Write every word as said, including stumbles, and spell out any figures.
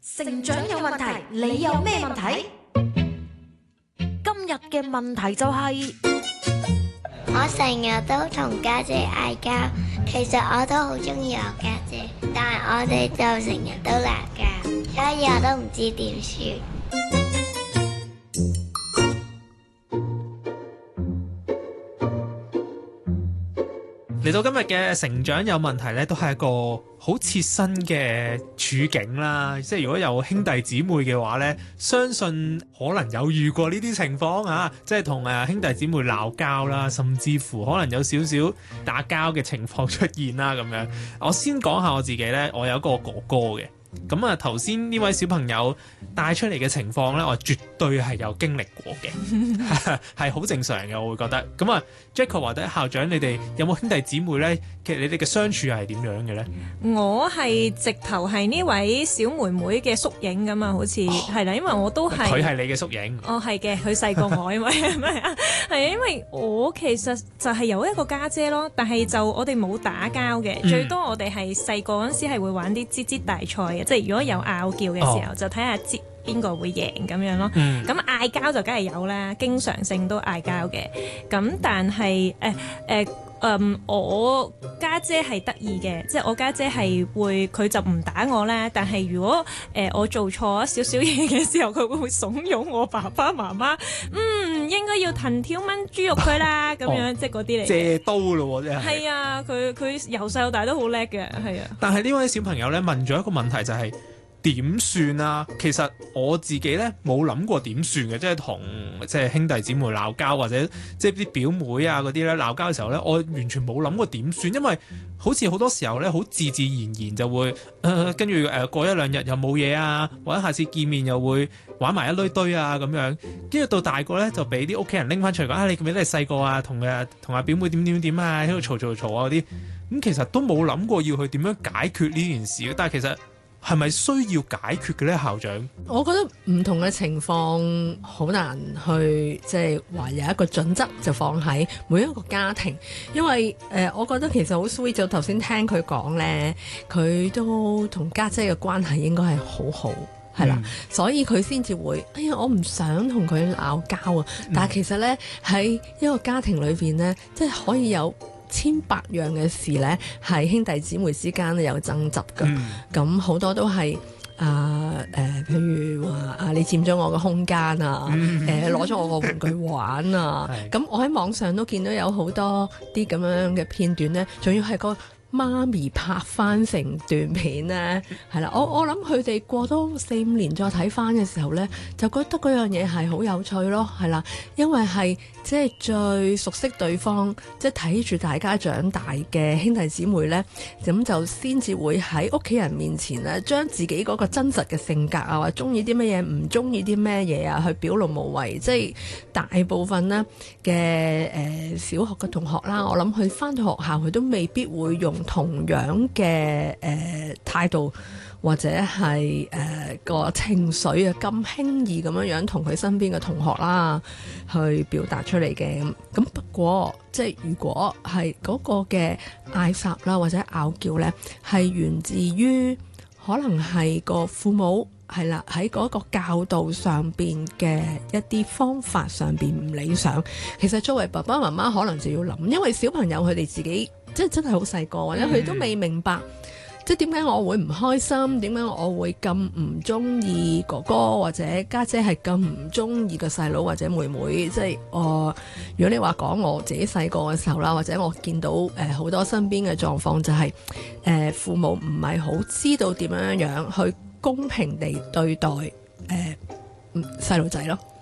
成長有問題，你有咩問題？今日嘅問題就係， 我成日都同家姐嗌交，其實我都好中意我家姐，但係我哋就成日都鬧交，所以我都唔知點算。 嚟到今日嘅成長有問題咧，都係一個好切身嘅處境啦。即係如果有兄弟姊妹嘅話咧，相信可能有遇過呢啲情況啊，即係同誒兄弟姊妹鬧交啦，甚至乎可能有少少打交嘅情況出現啦咁樣。我先講下我自己咧，我有一個哥哥嘅。咁啊，頭先呢位小朋友帶出嚟嘅情況咧，我絕對係有經歷過嘅，係好正常嘅，我會覺得。咁啊 Jaco 或者校長，你哋有冇兄弟姊妹咧？其實你哋嘅相處係點樣嘅咧？ 我係直頭係呢位小妹妹嘅縮影咁啊，好似係啦，因為我都係佢係你嘅縮影。哦， 係嘅，佢細過我，因為係咪啊？係啊，因為我其實就係有一個家姐咯，但係就我哋冇打交嘅，嗯、最多我哋係細個嗰陣時係會玩啲擠擠大賽嘅，即係如果有拗撬嘅時候，哦、就睇下擠邊個會贏咁樣咯。咁嗌交就梗係有啦，經常性都嗌交嘅。咁但係誒誒。呃呃嗯，我家姐係得意嘅，即係我家姐係會，佢就唔打我啦。但係如果誒、呃、我做錯少少嘢嘅時候，佢會慫恿我爸爸媽媽，嗯，應該要藤條炆豬肉佢啦，咁樣、哦、即係嗰啲嚟。借刀咯，真係。係啊，佢佢由細到大都好叻嘅，係啊。 但係呢位小朋友咧問咗一個問題就係、是。點算啊？其實我自己咧冇諗過點算嘅，即係同即係兄弟姊妹鬧交，或者即係啲表妹啊嗰啲咧鬧交嘅時候咧，我完全冇諗過點算，因為好似好多時候咧好自自然然就會誒跟住誒過一兩日又冇嘢啊，或者下次見面又會玩埋一堆堆啊咁樣，跟住到大個咧就俾啲屋企人拎翻出嚟講啊，你記唔記得你細個啊同誒同阿表妹點點點啊喺度嘈嘈嘈啊嗰啲，咁其實都冇諗過要去點樣解決呢件事，但係其實。係咪需要解決嘅咧，校長？ 我覺得唔同嘅情況好難去即係話有一個準則就放喺每一個家庭，因為誒、呃，我覺得其實好 sweet。就頭先聽佢講咧，佢都同家姐嘅關係應該係好好，係啦，嗯、所以佢先至會，哎呀，我唔想同佢鬧交啊！嗯、但係其實咧喺一個家庭裏邊咧，即係可以有千百樣嘅事咧，係兄弟姊妹之間有爭執㗎。咁好、嗯、多都係啊誒，譬如話啊，你佔咗我嘅空間啊，誒攞咗我個玩具玩啊。咁是我喺網上都見到有好多啲咁樣嘅片段咧，仲要係個媽咪拍翻成段片咧，係啦，我我諗佢哋過多四五年再睇翻嘅時候咧，就覺得嗰樣嘢係好有趣咯，係啦，因為係即係最熟悉對方，即係睇住大家長大嘅兄弟姊妹咧，咁就先至會喺屋企人面前咧，將自己嗰個真實嘅性格啊，或者中意啲乜嘢，唔中意啲咩嘢啊，去表露無遺。即係大部分咧嘅誒小學嘅同學啦，我諗佢翻到學校佢都未必會用同樣嘅誒態度或者係誒、呃、個情緒啊咁輕易咁樣樣同佢身邊嘅同學啦去表達出嚟嘅。咁咁不過即係如果係嗰個嘅嗌霎啦或者拗撬咧，係源自於可能係個父母係啦喺嗰個教導上邊嘅一啲方法上邊唔理想，其實作為爸爸媽媽可能就要諗，因為小朋友佢哋自己。即係真係好細個，或者佢都未明白，即係點解我會唔開心？點解我會咁唔中意哥哥或者家姐係咁唔中意個細佬或者妹妹？即係我如果你話講我自己細個嘅時候啦，或者我見到誒好多身邊嘅狀況，就係誒父母唔係好知道點樣樣去公平地對待誒細路仔咯。